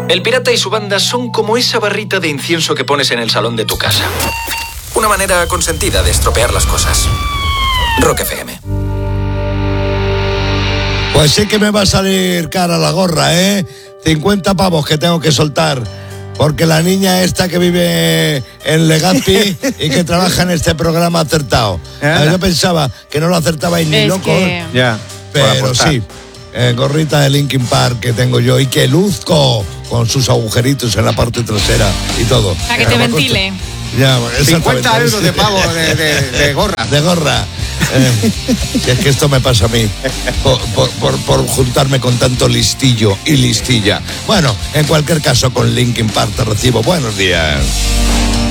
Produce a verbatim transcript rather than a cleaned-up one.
El pirata y su banda son como esa barrita de incienso que pones en el salón de tu casa. Una manera consentida de estropear las cosas. Rock F M. Pues sí que me va a salir cara la gorra, ¿eh? cincuenta pavos que tengo que soltar. Porque la niña esta que vive en Legazpi y que trabaja en este programa ha acertado. ¿Eh? Yo pensaba que no lo acertabais ni es loco. Que... Ya. Pero sí. Eh, gorrita de Linkin Park que tengo yo y que luzco con sus agujeritos en la parte trasera y todo. Para que te ventile. Ya, cincuenta euros de pavo de, de, de gorra. De gorra. Eh, si es que esto me pasa a mí por, por, por, por juntarme con tanto listillo y listilla. Bueno, en cualquier caso con Linkin Park te recibo. Buenos días.